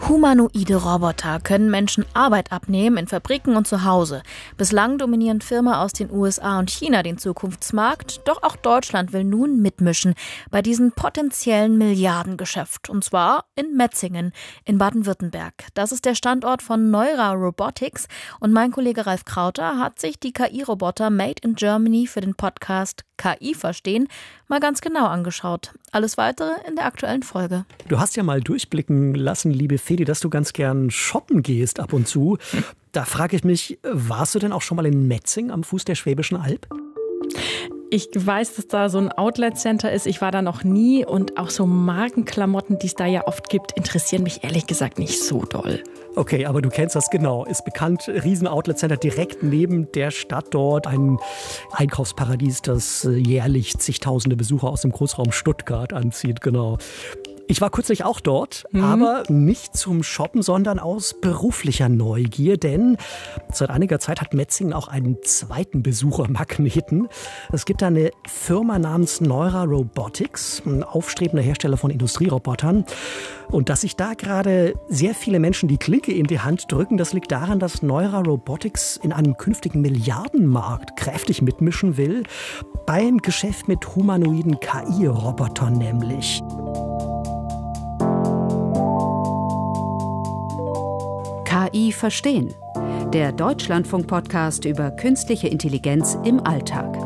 Humanoide Roboter können Menschen Arbeit abnehmen in Fabriken und zu Hause. Bislang dominieren Firmen aus den USA und China den Zukunftsmarkt, doch auch Deutschland will nun mitmischen bei diesem potenziellen Milliardengeschäft. Und zwar in Metzingen in Baden-Württemberg. Das ist der Standort von Neura Robotics und mein Kollege Ralf Krauter hat sich die KI-Roboter Made in Germany für den Podcast KI verstehen mal ganz genau angeschaut. Alles Weitere in der aktuellen Folge. Du hast ja mal durchblicken lassen, liebe Fedi, dass du ganz gern shoppen gehst ab und zu. Da frage ich mich, warst du denn auch schon mal in Metzing am Fuß der Schwäbischen Alb? Ich weiß, dass da so ein Outlet-Center ist. Ich war da noch nie und auch so Markenklamotten, die es da ja oft gibt, interessieren mich ehrlich gesagt nicht so doll. Okay, aber du kennst das genau. Ist bekannt, Riesen-Outlet-Center direkt neben der Stadt dort. Ein Einkaufsparadies, das jährlich zigtausende Besucher aus dem Großraum Stuttgart anzieht, genau. Ich war kürzlich auch dort, aber nicht zum Shoppen, sondern aus beruflicher Neugier, denn seit einiger Zeit hat Metzingen auch einen zweiten Besuchermagneten. Es gibt da eine Firma namens Neura Robotics, ein aufstrebender Hersteller von Industrierobotern. Und dass sich da gerade sehr viele Menschen die Klinke in die Hand drücken, das liegt daran, dass Neura Robotics in einem künftigen Milliardenmarkt kräftig mitmischen will, beim Geschäft mit humanoiden KI-Robotern nämlich. KI verstehen. Der Deutschlandfunk-Podcast über künstliche Intelligenz im Alltag.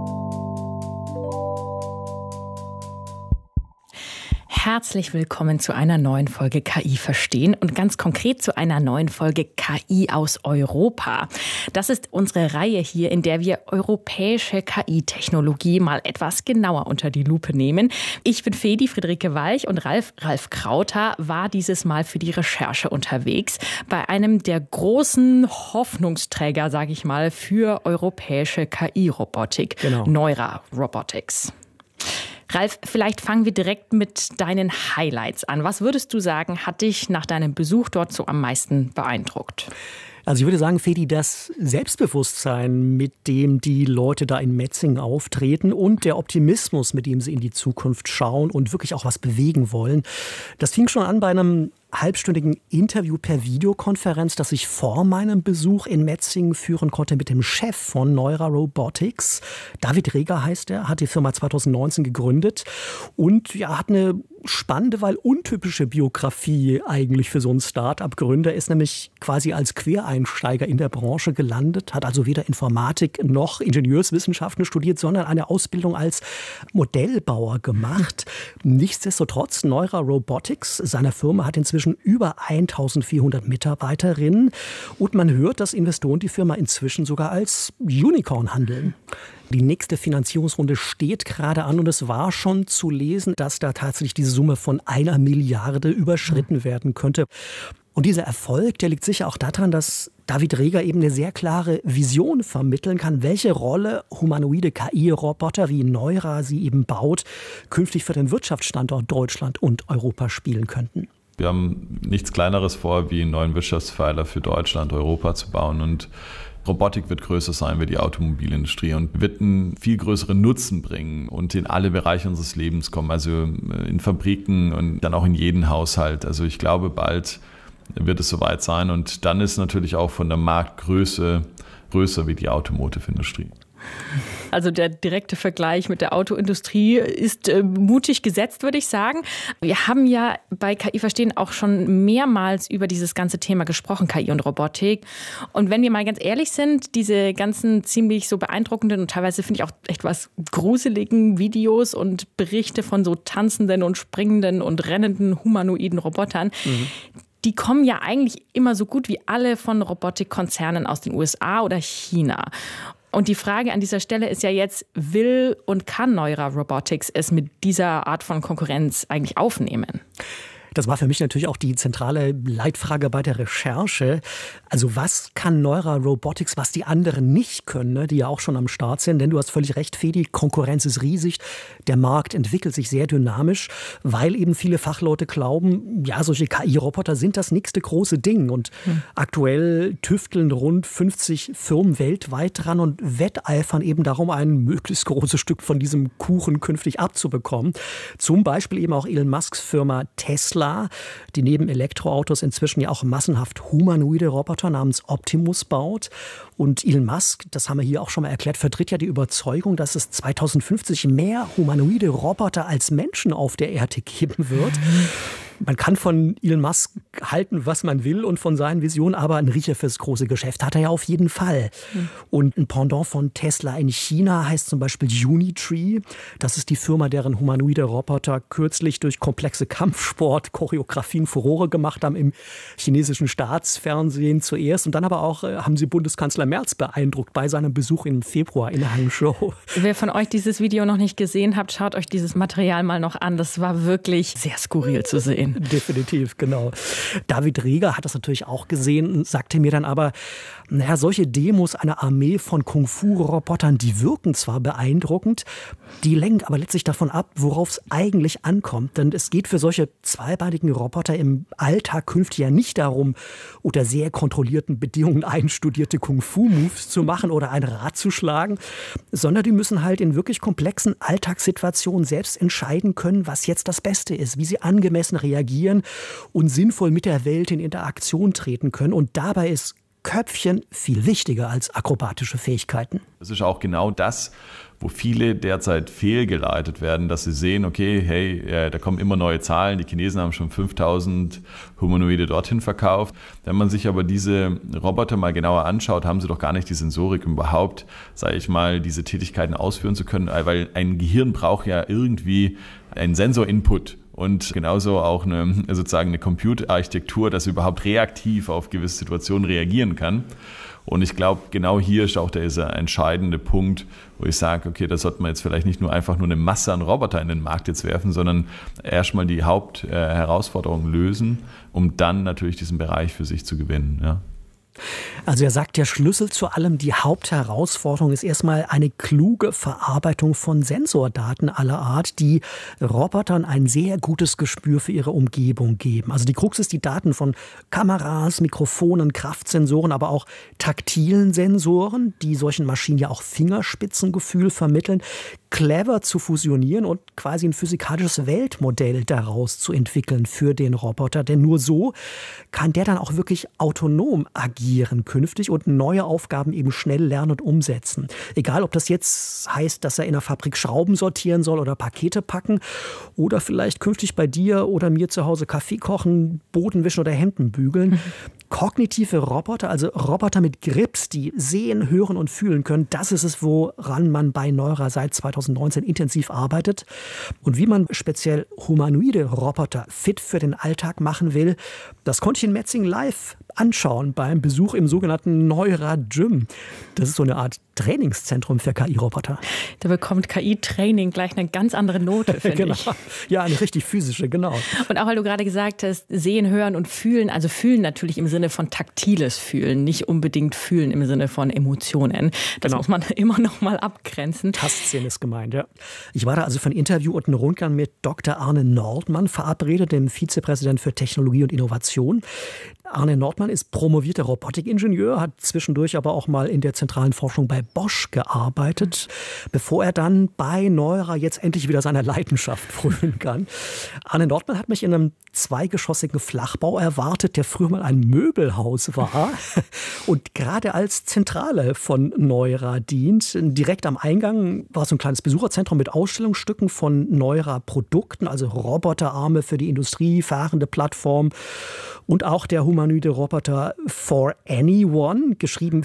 Herzlich willkommen zu einer neuen Folge KI verstehen und ganz konkret zu einer neuen Folge KI aus Europa. Das ist unsere Reihe hier, in der wir europäische KI-Technologie mal etwas genauer unter die Lupe nehmen. Ich bin Fedi, Friederike Walch und Ralf Krauter war dieses Mal für die Recherche unterwegs bei einem der großen Hoffnungsträger, sage ich mal, für europäische KI-Robotik, genau. Neura Robotics. Ralf, vielleicht fangen wir direkt mit deinen Highlights an. Was würdest du sagen, hat dich nach deinem Besuch dort so am meisten beeindruckt? Also ich würde sagen, Fedi, das Selbstbewusstsein, mit dem die Leute da in Metzingen auftreten und der Optimismus, mit dem sie in die Zukunft schauen und wirklich auch was bewegen wollen, das fing schon an bei einem halbstündigen Interview per Videokonferenz, das ich vor meinem Besuch in Metzingen führen konnte mit dem Chef von Neura Robotics. David Reger heißt er, hat die Firma 2019 gegründet und ja, hat eine spannende, weil untypische Biografie eigentlich für so einen Start-up-Gründer. Ist nämlich quasi als Quereinsteiger in der Branche gelandet, hat also weder Informatik noch Ingenieurswissenschaften studiert, sondern eine Ausbildung als Modellbauer gemacht. Nichtsdestotrotz, Neura Robotics, seine Firma, hat inzwischen über 1400 Mitarbeiterinnen und man hört, dass Investoren die Firma inzwischen sogar als Unicorn handeln. Die nächste Finanzierungsrunde steht gerade an und es war schon zu lesen, dass da tatsächlich diese Summe von 1 Milliarde überschritten werden könnte. Und dieser Erfolg, der liegt sicher auch daran, dass David Reger eben eine sehr klare Vision vermitteln kann, welche Rolle humanoide KI-Roboter wie Neura sie eben baut, künftig für den Wirtschaftsstandort Deutschland und Europa spielen könnten. Wir haben nichts Kleineres vor, wie einen neuen Wirtschaftspfeiler für Deutschland, Europa zu bauen. Und Robotik wird größer sein wie die Automobilindustrie und wird einen viel größeren Nutzen bringen und in alle Bereiche unseres Lebens kommen, also in Fabriken und dann auch in jeden Haushalt. Also ich glaube, bald wird es soweit sein und dann ist natürlich auch von der Marktgröße größer wie die Automotive-Industrie. Also der direkte Vergleich mit der Autoindustrie ist mutig gesetzt, würde ich sagen. Wir haben ja bei KI verstehen auch schon mehrmals über dieses ganze Thema gesprochen, KI und Robotik. Und wenn wir mal ganz ehrlich sind, diese ganzen ziemlich so beeindruckenden und teilweise finde ich auch echt was gruseligen Videos und Berichte von so tanzenden und springenden und rennenden humanoiden Robotern, die kommen ja eigentlich immer so gut wie alle von Robotikkonzernen aus den USA oder China. Und die Frage an dieser Stelle ist ja jetzt, will und kann Neura Robotics es mit dieser Art von Konkurrenz eigentlich aufnehmen? Das war für mich natürlich auch die zentrale Leitfrage bei der Recherche. Also was kann Neura Robotics, was die anderen nicht können, ne, die ja auch schon am Start sind? Denn du hast völlig recht, Fedi, Konkurrenz ist riesig. Der Markt entwickelt sich sehr dynamisch, weil eben viele Fachleute glauben, ja, solche KI-Roboter sind das nächste große Ding. Und aktuell tüfteln rund 50 Firmen weltweit dran und wetteifern eben darum, ein möglichst großes Stück von diesem Kuchen künftig abzubekommen. Zum Beispiel eben auch Elon Musks Firma Tesla Tesla, die neben Elektroautos inzwischen ja auch massenhaft humanoide Roboter namens Optimus baut. Und Elon Musk, das haben wir hier auch schon mal erklärt, vertritt ja die Überzeugung, dass es 2050 mehr humanoide Roboter als Menschen auf der Erde geben wird. Man kann von Elon Musk halten, was man will und von seinen Visionen, aber ein Riecher fürs große Geschäft hat er ja auf jeden Fall. Und ein Pendant von Tesla in China heißt zum Beispiel Unitree. Das ist die Firma, deren humanoide Roboter kürzlich durch komplexe Kampfsport-Choreografien Furore gemacht haben im chinesischen Staatsfernsehen zuerst. Und dann aber auch haben sie Bundeskanzler Merz beeindruckt bei seinem Besuch im Februar in Hangzhou. Wer von euch dieses Video noch nicht gesehen hat, schaut euch dieses Material mal noch an. Das war wirklich sehr skurril zu sehen. Definitiv, genau. David Reger hat das natürlich auch gesehen, sagte mir dann aber, naja, solche Demos einer Armee von Kung-Fu-Robotern, die wirken zwar beeindruckend, die lenken aber letztlich davon ab, worauf es eigentlich ankommt. Denn es geht für solche zweibeinigen Roboter im Alltag künftig ja nicht darum, unter sehr kontrollierten Bedingungen einstudierte Kung-Fu-Moves zu machen oder ein Rad zu schlagen, sondern die müssen halt in wirklich komplexen Alltagssituationen selbst entscheiden können, was jetzt das Beste ist, wie sie angemessen reagieren und sinnvoll mit der Welt in Interaktion treten können. Und dabei ist Köpfchen viel wichtiger als akrobatische Fähigkeiten. Das ist auch genau das, wo viele derzeit fehlgeleitet werden, dass sie sehen, okay, hey, da kommen immer neue Zahlen, die Chinesen haben schon 5000 Humanoide dorthin verkauft. Wenn man sich aber diese Roboter mal genauer anschaut, haben sie doch gar nicht die Sensorik, um überhaupt, sage ich mal, diese Tätigkeiten ausführen zu können, weil ein Gehirn braucht ja irgendwie einen Sensor-Input. Und genauso auch eine Computerarchitektur, dass sie überhaupt reaktiv auf gewisse Situationen reagieren kann. Und ich glaube, genau hier ist auch dieser entscheidende Punkt, wo ich sage, okay, da sollte man jetzt vielleicht nicht nur einfach nur eine Masse an Roboter in den Markt jetzt werfen, sondern erstmal die Hauptherausforderung lösen, um dann natürlich diesen Bereich für sich zu gewinnen. Ja. Also er sagt, der Schlüssel zu allem, die Hauptherausforderung ist erstmal eine kluge Verarbeitung von Sensordaten aller Art, die Robotern ein sehr gutes Gespür für ihre Umgebung geben. Also die Krux ist, die Daten von Kameras, Mikrofonen, Kraftsensoren, aber auch taktilen Sensoren, die solchen Maschinen ja auch Fingerspitzengefühl vermitteln, clever zu fusionieren und quasi ein physikalisches Weltmodell daraus zu entwickeln für den Roboter. Denn nur so kann der dann auch wirklich autonom agieren künftig und neue Aufgaben eben schnell lernen und umsetzen. Egal, ob das jetzt heißt, dass er in der Fabrik Schrauben sortieren soll oder Pakete packen oder vielleicht künftig bei dir oder mir zu Hause Kaffee kochen, Boden wischen oder Hemden bügeln. Kognitive Roboter, also Roboter mit Grips, die sehen, hören und fühlen können, das ist es, woran man bei Neura seit 2019 intensiv arbeitet. Und wie man speziell humanoide Roboter fit für den Alltag machen will, das konnte ich in Metzingen live anschauen beim Besuch im sogenannten Neura Gym. Das ist so eine Art Trainingszentrum für KI-Roboter. Da bekommt KI-Training gleich eine ganz andere Note, finde genau. ich. Ja, eine richtig physische, genau. Und auch weil du gerade gesagt hast, sehen, hören und fühlen, also fühlen natürlich im Sinne von taktiles Fühlen, nicht unbedingt fühlen im Sinne von Emotionen. Das muss man immer noch mal abgrenzen. Tastsinn ist gemeint, ja. Ich war da also für ein Interview und einen Rundgang mit Dr. Arne Nordmann verabredet, dem Vizepräsident für Technologie und Innovation. Arne Nordmann ist promovierter Robotikingenieur, hat zwischendurch aber auch mal in der zentralen Forschung bei Bosch gearbeitet, bevor er dann bei Neura jetzt endlich wieder seiner Leidenschaft frönen kann. Arne Nordmann hat mich in einem zweigeschossigen Flachbau erwartet, der früher mal ein Möbelhaus war und gerade als Zentrale von Neura dient. Direkt am Eingang war so ein kleines Besucherzentrum mit Ausstellungsstücken von Neura-Produkten, also Roboterarme für die Industrie, fahrende Plattform und auch der humanoide Roboter For Anyone, geschrieben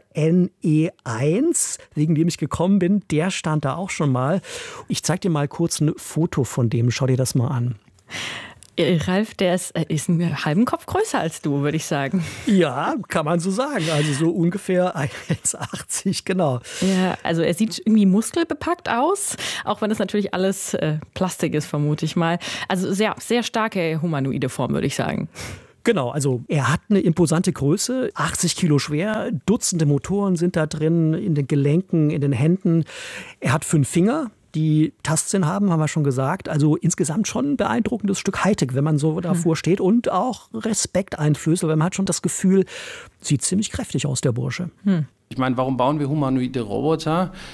4NE1, wegen dem ich gekommen bin, der stand da auch schon mal. Ich zeige dir mal kurz ein Foto von dem, schau dir das mal an. Ralf, der ist einen halben Kopf größer als du, würde ich sagen. Ja, kann man so sagen. Also so ungefähr 1,80, genau. Ja, also er sieht irgendwie muskelbepackt aus, auch wenn es natürlich alles Plastik ist, vermute ich mal. Also sehr, sehr starke humanoide Form, würde ich sagen. Genau, also er hat eine imposante Größe, 80 Kilo schwer, Dutzende Motoren sind da drin, in den Gelenken, in den Händen. Er hat 5 Finger, die Tastsinn haben wir schon gesagt. Also insgesamt schon ein beeindruckendes Stück Hightech, wenn man so davor steht. Und auch Respekt einflößt, weil man hat schon das Gefühl, sieht ziemlich kräftig aus, der Bursche. Ich meine, warum bauen wir humanoide Roboter?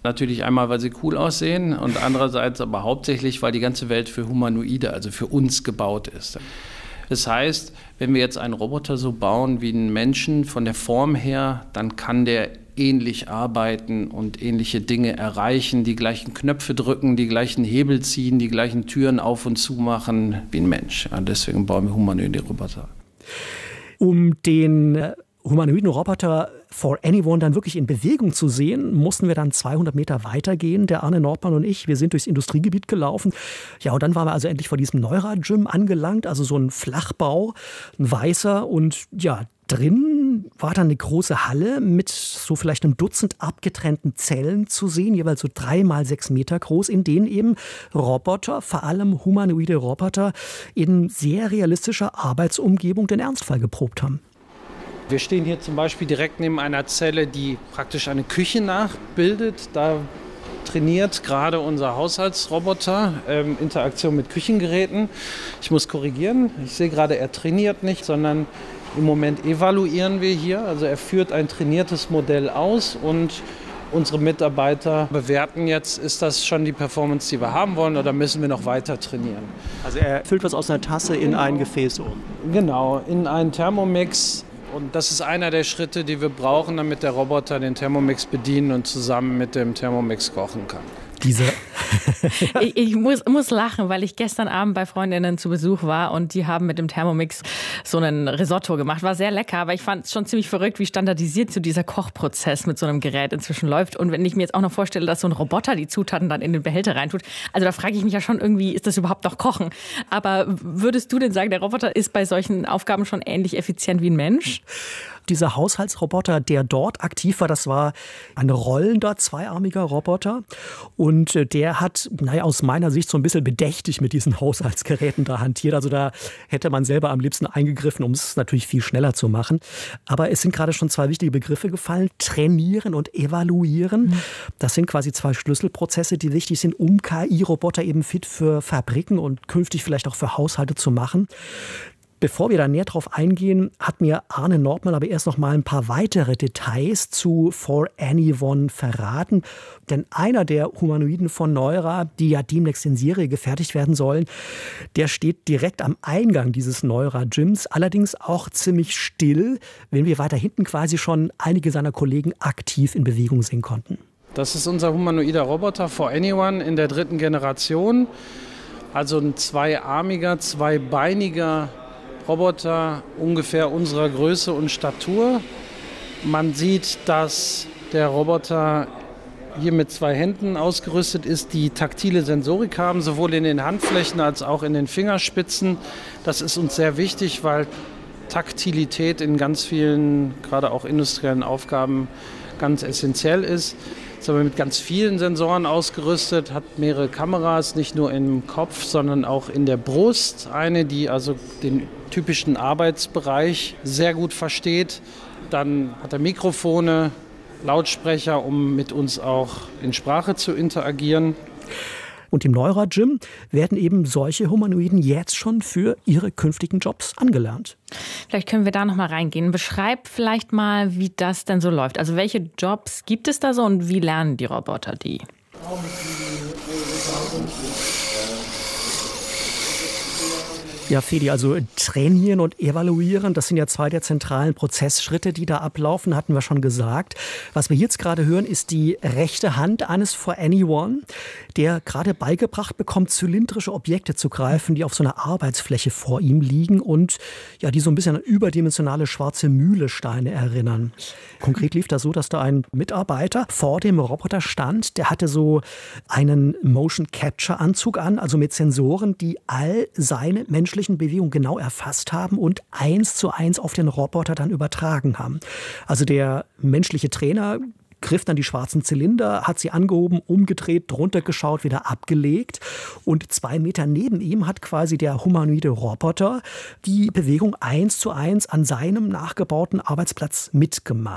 Natürlich einmal, weil sie cool aussehen und andererseits aber hauptsächlich, weil die ganze Welt für Humanoide, also für uns gebaut ist. Das heißt, wenn wir jetzt einen Roboter so bauen wie einen Menschen von der Form her, dann kann der ähnlich arbeiten und ähnliche Dinge erreichen, die gleichen Knöpfe drücken, die gleichen Hebel ziehen, die gleichen Türen auf und zu machen wie ein Mensch. Ja, deswegen bauen wir humanoide Roboter. Um den humanoiden Roboter For Anyone dann wirklich in Bewegung zu sehen, mussten wir dann 200 Meter weitergehen, der Arne Nordmann und ich. Wir sind durchs Industriegebiet gelaufen. Ja, und dann waren wir also endlich vor diesem Neura-Gym angelangt, also so ein Flachbau, ein weißer. Und ja, drin war dann eine große Halle mit so vielleicht einem Dutzend abgetrennten Zellen zu sehen, jeweils so 3 mal 6 Meter groß, in denen eben Roboter, vor allem humanoide Roboter, in sehr realistischer Arbeitsumgebung den Ernstfall geprobt haben. Wir stehen hier zum Beispiel direkt neben einer Zelle, die praktisch eine Küche nachbildet. Da trainiert gerade unser Haushaltsroboter Interaktion mit Küchengeräten. Ich muss korrigieren, ich sehe gerade, er trainiert nicht, sondern im Moment evaluieren wir hier. Also er führt ein trainiertes Modell aus und unsere Mitarbeiter bewerten jetzt, ist das schon die Performance, die wir haben wollen, oder müssen wir noch weiter trainieren. Also er füllt was aus einer Tasse in ein Gefäß um. Genau, in einen Thermomix. Und das ist einer der Schritte, die wir brauchen, damit der Roboter den Thermomix bedienen und zusammen mit dem Thermomix kochen kann. Ich muss lachen, weil ich gestern Abend bei Freundinnen zu Besuch war und die haben mit dem Thermomix so einen Risotto gemacht. War sehr lecker, aber ich fand es schon ziemlich verrückt, wie standardisiert so dieser Kochprozess mit so einem Gerät inzwischen läuft. Und wenn ich mir jetzt auch noch vorstelle, dass so ein Roboter die Zutaten dann in den Behälter reintut, also da frage ich mich ja schon irgendwie, ist das überhaupt noch Kochen? Aber würdest du denn sagen, der Roboter ist bei solchen Aufgaben schon ähnlich effizient wie ein Mensch? Dieser Haushaltsroboter, der dort aktiv war, das war ein rollender, zweiarmiger Roboter. Und der hat, aus meiner Sicht so ein bisschen bedächtig mit diesen Haushaltsgeräten da hantiert. Also da hätte man selber am liebsten eingegriffen, um es natürlich viel schneller zu machen. Aber es sind gerade schon 2 wichtige Begriffe gefallen. Trainieren und evaluieren. Das sind quasi 2 Schlüsselprozesse, die wichtig sind, um KI-Roboter eben fit für Fabriken und künftig vielleicht auch für Haushalte zu machen. Bevor wir da näher drauf eingehen, hat mir Arne Nordmann aber erst noch mal ein paar weitere Details zu For Anyone verraten. Denn einer der Humanoiden von Neura, die ja demnächst in Serie gefertigt werden sollen, der steht direkt am Eingang dieses Neura-Gyms, allerdings auch ziemlich still, wenn wir weiter hinten quasi schon einige seiner Kollegen aktiv in Bewegung sehen konnten. Das ist unser humanoider Roboter For Anyone in der 3. Generation. Also ein zweiarmiger, zweibeiniger Roboter ungefähr unserer Größe und Statur. Man sieht, dass der Roboter hier mit 2 Händen ausgerüstet ist, die taktile Sensorik haben, sowohl in den Handflächen als auch in den Fingerspitzen. Das ist uns sehr wichtig, weil Taktilität in ganz vielen, gerade auch industriellen Aufgaben ganz essentiell ist. Ist aber mit ganz vielen Sensoren ausgerüstet, hat mehrere Kameras, nicht nur im Kopf, sondern auch in der Brust. Eine, die also den typischen Arbeitsbereich sehr gut versteht. Dann hat er Mikrofone, Lautsprecher, um mit uns auch in Sprache zu interagieren. Und im Neura-Gym werden eben solche Humanoiden jetzt schon für ihre künftigen Jobs angelernt. Vielleicht können wir da noch mal reingehen. Beschreib vielleicht mal, wie das denn so läuft. Also welche Jobs gibt es da so und wie lernen die Roboter die? Ja, Fedi, also trainieren und evaluieren, das sind ja 2 der zentralen Prozessschritte, die da ablaufen, hatten wir schon gesagt. Was wir jetzt gerade hören, ist die rechte Hand eines For Anyone, der gerade beigebracht bekommt, zylindrische Objekte zu greifen, die auf so einer Arbeitsfläche vor ihm liegen und ja, die so ein bisschen an überdimensionale schwarze Mühlesteine erinnern. Konkret lief das so, dass da ein Mitarbeiter vor dem Roboter stand, der hatte so einen Motion Capture Anzug an, also mit Sensoren, die all seine menschlichen Bewegungen genau erfasst haben und 1:1 auf den Roboter dann übertragen haben. Also der menschliche Trainer griff dann die schwarzen Zylinder, hat sie angehoben, umgedreht, drunter geschaut, wieder abgelegt. Und 2 Meter neben ihm hat quasi der humanoide Roboter die Bewegung 1:1 an seinem nachgebauten Arbeitsplatz mitgemacht.